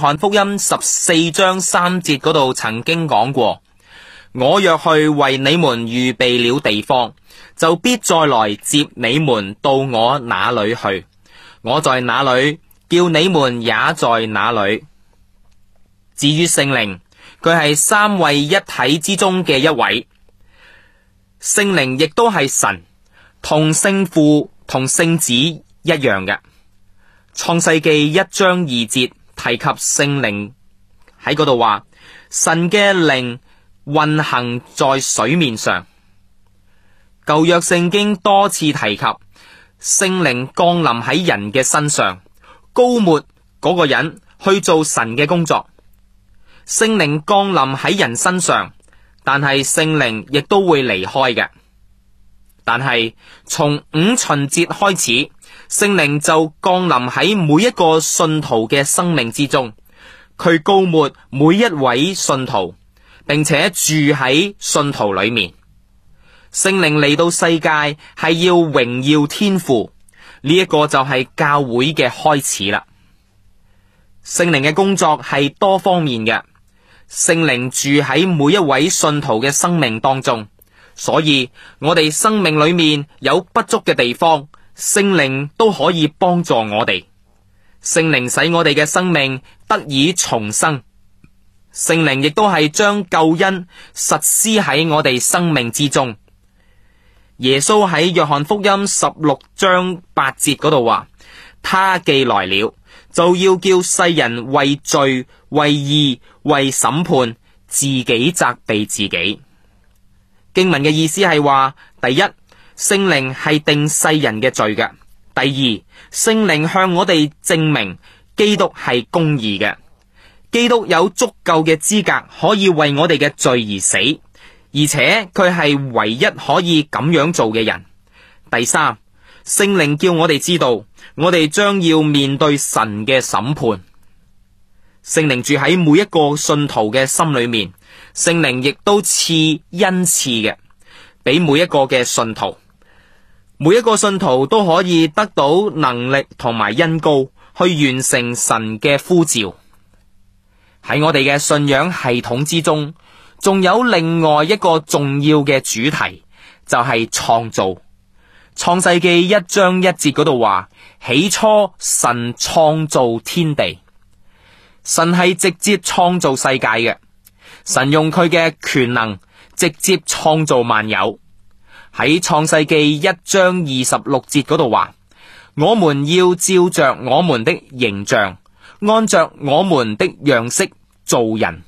約翰福音14章3節嗰度曾經講過，我若去為你們預備了地方，就必再來接你們到我那裏去。我在哪裏，叫你們也在哪裏。至於聖靈，佢係三位一體之中嘅一位，聖靈亦都係神，同聖父同聖子一樣嘅。創世記1章2節提及聖靈喺嗰度話，神嘅靈運行在水面上。舊約聖經多次提及聖靈降臨喺人嘅身上，膏抹嗰個人去做神嘅工作。聖靈降臨喺人身上，但係聖靈亦都會離開嘅。但係從五旬節開始，聖靈就降臨喺每一個信徒嘅生命之中，佢膏抹每一位信徒，並且住喺信徒裏面。聖靈嚟到世界係要榮耀天父，呢一個就係教會嘅開始啦。聖靈嘅工作係多方面嘅，聖靈住喺每一位信徒嘅生命當中，所以我哋生命裏面有不足嘅地方，聖靈都可以幫助我哋。聖靈使我哋嘅生命得以重生，聖靈亦都係將救恩實施喺我哋生命之中。耶穌喺約翰福音16章8節嗰度話，他既來了，就要叫世人為罪、為義、為審判，自己責備自己。經文嘅意思係話，第一，聖靈係定世人嘅罪嘅；第二，聖靈向我哋證明基督係公義嘅，基督有足夠嘅資格可以為我哋嘅罪而死，而且佢係唯一可以咁樣做嘅人。第三，聖靈叫我哋知道，我哋將要面對神嘅審判。聖靈住喺每一個信徒嘅心裏面，聖靈亦都賜恩賜嘅，俾每一個嘅信徒。每一個信徒都可以得到能力同埋恩膏，去完成神嘅呼召。喺我哋嘅信仰系統之中，仲有另外一個重要嘅主題，就係創造。創世記1章1節嗰度話，起初神創造天地。神係直接創造世界嘅，神用佢嘅權能直接創造萬有。喺創世記1章26節嗰度話，我們要照着我們的形象，按着我們的樣式造人。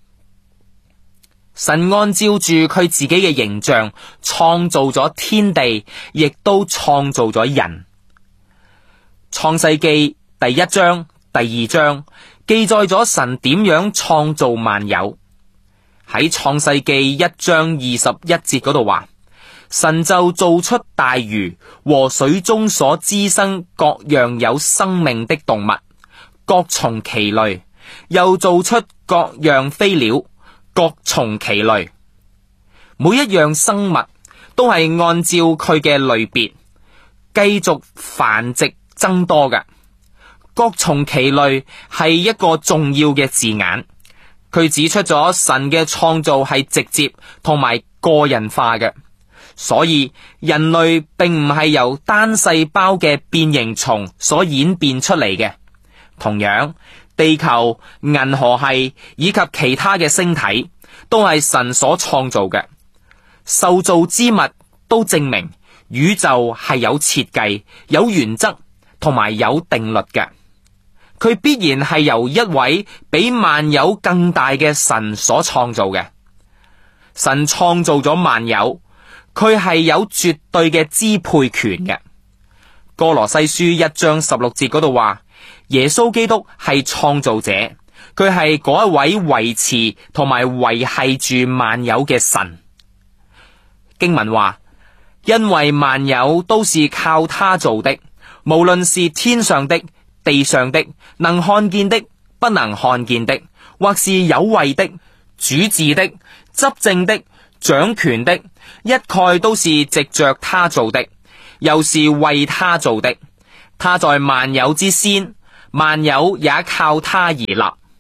神按照住佢自己嘅形象創造咗天地，亦都創造咗人。創世記第1章、第2章記載咗神點樣創造萬有。喺創世記1章21節嗰度話，神就造出大魚和水中所滋生各樣有生命的動物，各從其類，又造出各樣飛鳥，各從其類。每一樣生物都係按照佢嘅類別繼續繁殖增多嘅。各從其類係一個重要嘅字眼，佢指出咗神嘅創造係直接同埋個人化嘅。所以人類並唔係由單細胞嘅變形蟲所演變出嚟嘅。同樣，地球、銀河系以及其他嘅星體都係神所創造嘅。受造之物都證明宇宙係有設計、有原則同埋有定律嘅。佢必然係由一位比萬有更大嘅神所創造嘅。神創造咗萬有，佢係有絕對嘅支配權嘅。歌羅西書1章16節嗰度話，耶穌基督係創造者，佢係嗰一位維持同埋維繫住萬有嘅神。經文話，因為萬有都是靠他做的，無論是天上的、地上的，能看見的、不能看見的，或是有位的、主治的、執政的、掌權的，一概都是藉着他做的，又是為他做的。他在萬有之先，萬有也靠他而立。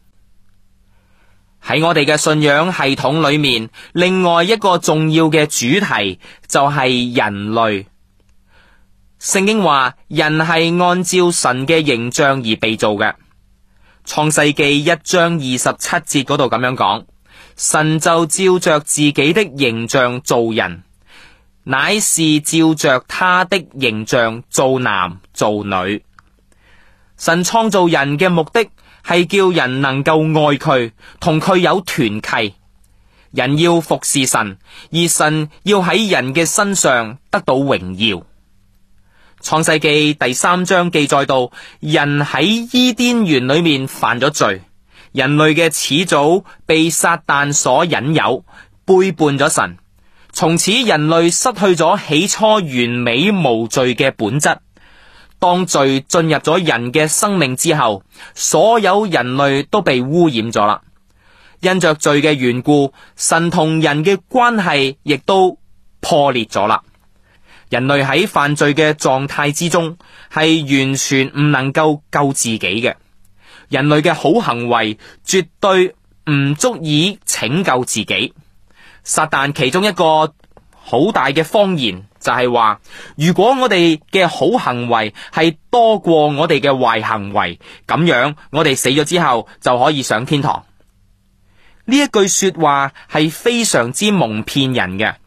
喺我哋嘅信仰系統裏面，另外一個重要嘅主題就係人類。聖經話人係按照神嘅形象而被造嘅。創世記1章27節嗰度咁樣講，神就照着自己的形象造人，乃是照着他的形象造男造女。神創造人嘅目的係叫人能夠愛佢，同佢有團契。人要服侍神，而神要喺人嘅身上得到榮耀。創世記第3章記載到，人喺伊甸園裏面犯咗罪，人類嘅始祖被撒旦所引誘，背叛咗神。從此人類失去咗起初完美無罪嘅本質。當罪進入咗人嘅生命之後，所有人類都被污染咗啦。因着罪嘅緣故，神同人嘅關係亦都破裂咗啦。人類喺犯罪嘅狀態之中，係完全唔能夠救自己嘅。人類嘅好行為絕對唔足以拯救自己。撒旦其中一個好大嘅謊言就係話，如果我哋嘅好行為係多過我哋嘅壞行為，咁樣我哋死咗之後就可以上天堂。呢一句說話係非常之蒙騙人嘅。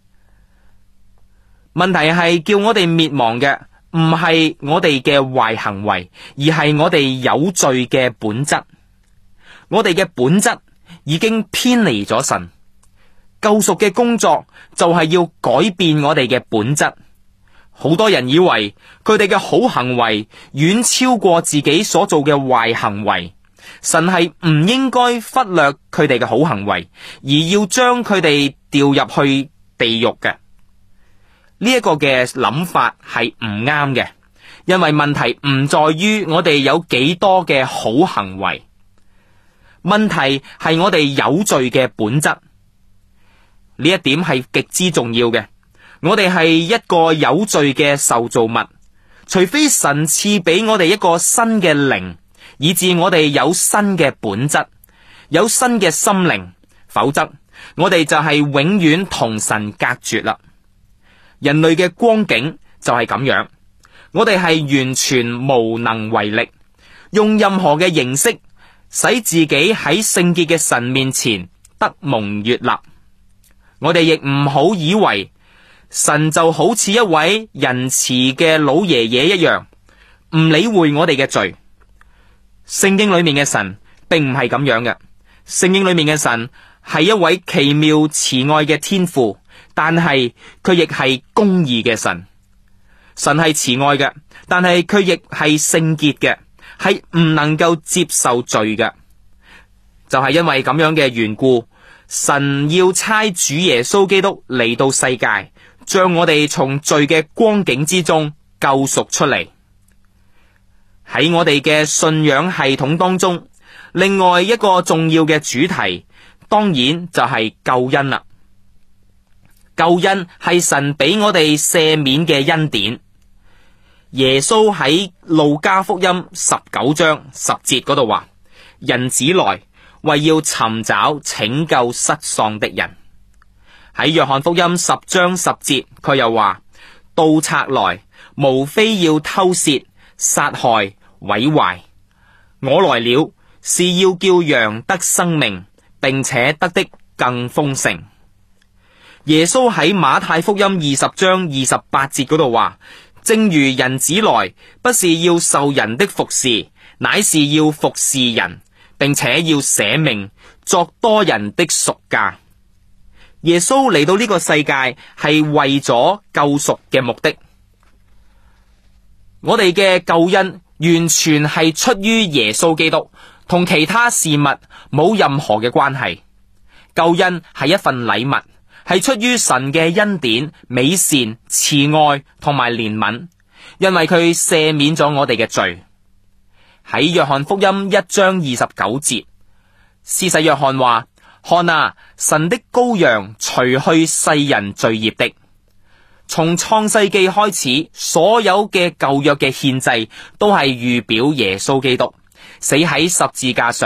問題係叫我哋滅亡嘅唔係我哋嘅壞行為，而係我哋有罪嘅本質。我哋嘅本質已經偏離咗神。救贖嘅工作就係要改變我哋嘅本質。好多人以為佢哋嘅好行為遠超過自己所做嘅壞行為，神係唔應該忽略佢哋嘅好行為，而要將佢哋掉入去地獄嘅。呢一個嘅諗法係唔啱嘅，因為問題唔在於我哋有幾多嘅好行為，問題係我哋有罪嘅本質。呢一點係極之重要嘅。我哋係一個有罪嘅受造物，除非神賜俾我哋一個新嘅靈，以致我哋有新嘅本質，有新嘅心靈，否則我哋就係永遠同神隔絕啦。人類嘅光景就係咁樣，我哋係完全無能為力，用任何嘅形式使自己喺聖潔嘅神面前得蒙悅納。我哋亦唔好以為神就好似一位仁慈嘅老爺爺一樣，唔理會我哋嘅罪。聖經裏面嘅神並唔係咁樣嘅。聖經裏面嘅神係一位奇妙慈愛嘅天父，但係佢亦係公義嘅神。神係慈愛嘅，但係佢亦係聖潔嘅，係唔能夠接受罪嘅。就係因為咁樣嘅緣故，神要差主耶穌基督嚟到世界，將我哋從罪嘅光景之中救贖出嚟。喺我哋嘅信仰系統當中，另外一個重要嘅主題，當然就係救恩啦。救恩係神俾我哋赦免嘅恩典。耶穌喺路加福音19章10節嗰度話：人子來，為要尋找拯救失喪的人。喺約翰福音10章10節，佢又話：盜賊來，無非要偷竊、殺害、毀壞。我來了，是要叫羊得生命，並且得的更豐盛。耶穌喺馬太福音20章28節嗰度話：正如人子來，不是要受人的服侍，乃是要服侍人，並且要捨命作多人的贖價。耶穌嚟到呢個世界係為咗救贖嘅目的。我哋嘅救恩完全係出於耶穌基督，同其他事物冇任何嘅關係。救恩係一份禮物，係出於神嘅恩典、美善、慈愛同埋憐憫，因為佢赦免咗我哋嘅罪。喺約翰福音1章29節，施洗約翰話：看啊，神的羔羊，除去世人罪孽的。從創世記開始，所有嘅舊約嘅獻祭都係預表耶穌基督死喺十字架上。